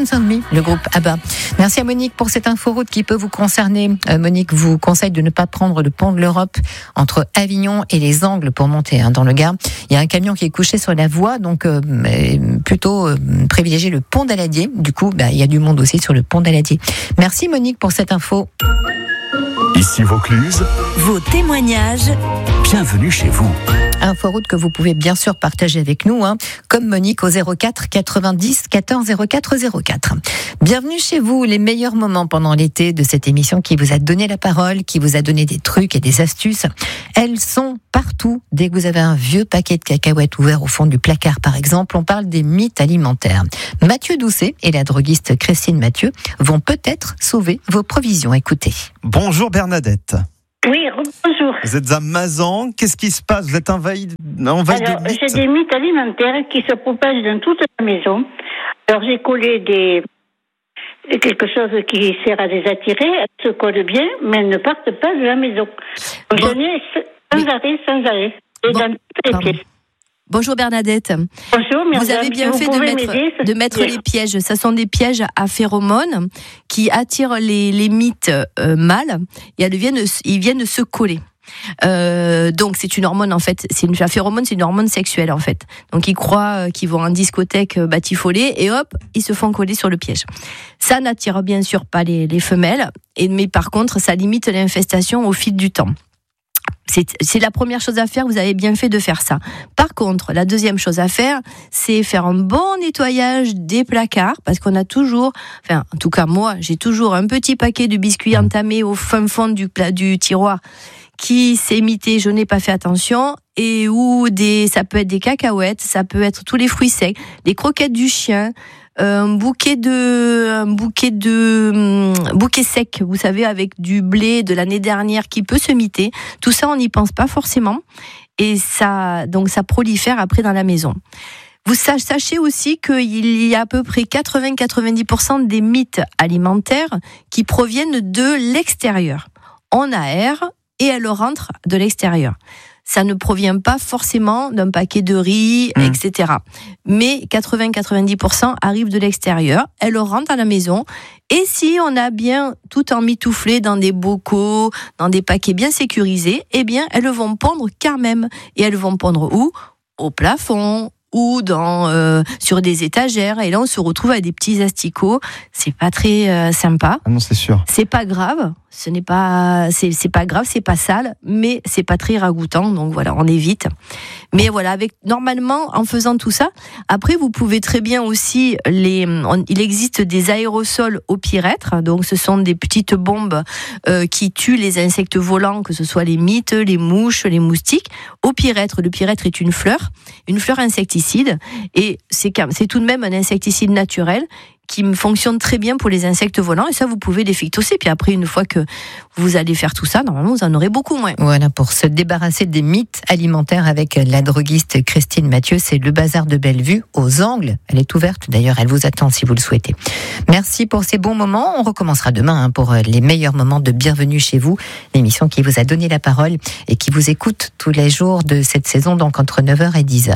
Dance on Me, le groupe ABBA. Merci à Monique pour cette inforoute qui peut vous concerner. Monique vous conseille de ne pas prendre le pont de l'Europe entre Avignon et les Angles pour monter dans le Gard. Il y a un camion qui est couché sur la voie, donc plutôt privilégier le pont d'Aladier. Du coup, il y a du monde aussi sur le pont d'Aladier. Merci Monique pour cette info. Ici Vaucluse, vos témoignages. Bienvenue chez vous. Inforoute que vous pouvez bien sûr partager avec nous, comme Monique au 04 90 14 04 04. Bienvenue chez vous, les meilleurs moments pendant l'été de cette émission qui vous a donné la parole, qui vous a donné des trucs et des astuces. Elles sont partout. Dès que vous avez un vieux paquet de cacahuètes ouvert au fond du placard, par exemple, on parle des mythes alimentaires. Mathieu Doucet et la droguiste Christine Mathieu vont peut-être sauver vos provisions. Écoutez. Bonjour Bernadette. Oui, bonjour. Vous êtes à Mazan, qu'est-ce qui se passe? Vous êtes envahi de mythes? J'ai des mythes alimentaires qui se propagent dans toute la maison. Alors j'ai collé quelque chose qui sert à les attirer, elles se collent bien, mais elles ne partent pas de la maison. Donc j'en ai sans arrêt. Et dans toutes les pièces. Bonjour Bernadette. Bonjour, vous avez bien fait de mettre les pièges. Ce sont des pièges à phéromones qui attirent les mythes mâles et ils viennent se coller. Donc c'est une hormone en fait, la phéromone, c'est une hormone sexuelle en fait. Donc ils croient qu'ils vont en discothèque batifoler et hop, ils se font coller sur le piège. Ça n'attire bien sûr pas les femelles, mais par contre ça limite l'infestation au fil du temps. C'est la première chose à faire, vous avez bien fait de faire ça. Par contre, la deuxième chose à faire, c'est faire un bon nettoyage des placards, parce qu'on a toujours, en tout cas moi, j'ai toujours un petit paquet de biscuits entamés au fin fond du tiroir qui s'est imité, je n'ai pas fait attention, et ça peut être des cacahuètes, ça peut être tous les fruits secs, les croquettes du chien, un bouquet sec, vous savez, avec du blé de l'année dernière qui peut se miter. Tout ça, on n'y pense pas forcément. Et ça prolifère après dans la maison. Vous sachez aussi qu'il y a à peu près 80-90% des mythes alimentaires qui proviennent de l'extérieur. On aère et elles rentrent de l'extérieur. Ça ne provient pas forcément d'un paquet de riz, etc. Mais 80-90% arrivent de l'extérieur. Elles rentrent à la maison. Et si on a bien tout emmitouflé dans des bocaux, dans des paquets bien sécurisés, eh bien, elles vont pondre quand même. Et elles vont pondre où? Au plafond ou sur des étagères. Et là, on se retrouve avec des petits asticots. C'est pas très sympa. Ah non, c'est sûr. C'est pas grave. C'est pas grave, c'est pas sale, mais c'est pas très ragoûtant, donc voilà, on évite. Mais voilà, normalement, en faisant tout ça, après vous pouvez très bien aussi il existe des aérosols au pyrèthre, donc ce sont des petites bombes qui tuent les insectes volants, que ce soit les mites, les mouches, les moustiques. Au pyrèthre, le pyrèthre est une fleur insecticide, et c'est tout de même un insecticide naturel qui fonctionne très bien pour les insectes volants, et ça vous pouvez les phytocer. Puis après, une fois que vous allez faire tout ça, normalement vous en aurez beaucoup moins. Voilà, pour se débarrasser des mythes alimentaires avec la droguiste Christine Mathieu, c'est le bazar de Bellevue aux Angles. Elle est ouverte d'ailleurs, elle vous attend si vous le souhaitez. Merci pour ces bons moments. On recommencera demain pour les meilleurs moments de Bienvenue chez vous, l'émission qui vous a donné la parole et qui vous écoute tous les jours de cette saison, donc entre 9h et 10h.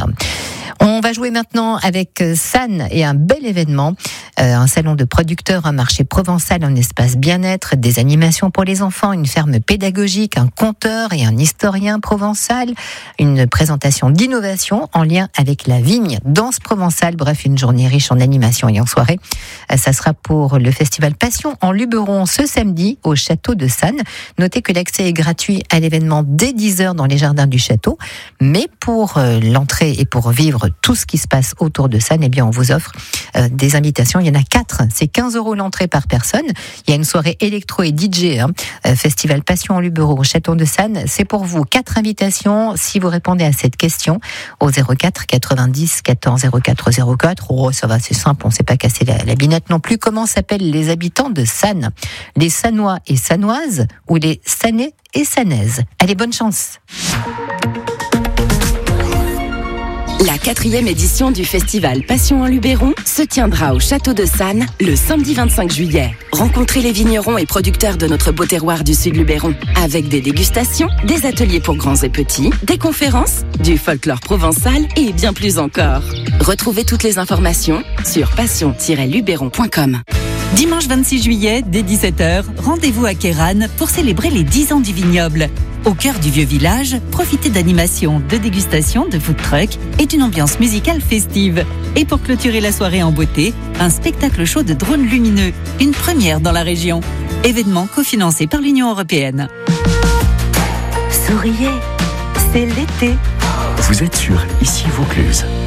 On va jouer maintenant avec San et un bel événement, un salon de producteurs, un marché provençal, un espace bien-être, des animations pour les enfants, une ferme pédagogique, un conteur et un historien provençal, une présentation d'innovation en lien avec la vigne, danse provençale, bref, une journée riche en animation et en soirée. Ça sera pour le festival Passion en Luberon ce samedi au château de San. Notez que l'accès est gratuit à l'événement dès 10h dans les jardins du château, mais pour l'entrée et pour vivre tout ce qui se passe autour de San, eh bien on vous offre des invitations. Il y en a 4. C'est 15 € l'entrée par personne. Il y a une soirée électro et DJ, festival Passion en Luberon au château de San. C'est pour vous 4 invitations si vous répondez à cette question au 04 90 14 04 04. Oh, ça va, c'est simple, on ne s'est pas cassé la binette non plus. Comment s'appellent les habitants de San? Les Sanois et Sanoises ou les Sanais et Sanaises? Allez, bonne chance. La 4e édition du festival Passion en Luberon se tiendra au Château de Sannes le samedi 25 juillet. Rencontrez les vignerons et producteurs de notre beau terroir du Sud Luberon, avec des dégustations, des ateliers pour grands et petits, des conférences, du folklore provençal et bien plus encore. Retrouvez toutes les informations sur passion-luberon.com. Dimanche 26 juillet, dès 17h, rendez-vous à Kéranne pour célébrer les 10 ans du vignoble. Au cœur du vieux village, profitez d'animations, de dégustations, de food truck et d'une ambiance musicale festive. Et pour clôturer la soirée en beauté, un spectacle show de drones lumineux, une première dans la région. Événement cofinancé par l'Union européenne. Souriez, c'est l'été. Vous êtes sur Ici Vaucluse.